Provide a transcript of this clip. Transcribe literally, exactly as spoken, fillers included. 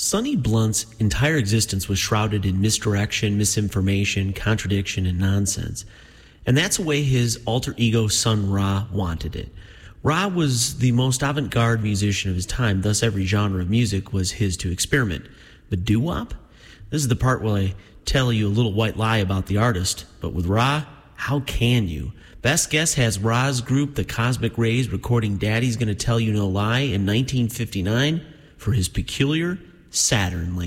Sonny Blunt's entire existence was shrouded in misdirection, misinformation, contradiction, and nonsense. And that's the way his alter ego son Ra wanted it. Ra was the most avant-garde musician of his time, thus every genre of music was his to experiment. But doo-wop? This is the part where I tell you a little white lie about the artist. But with Ra, how can you? Best Guess has Ra's group, the Cosmic Rays, recording Daddy's Gonna Tell You No Lie in nineteen fifty-nine for his peculiar Saturn label.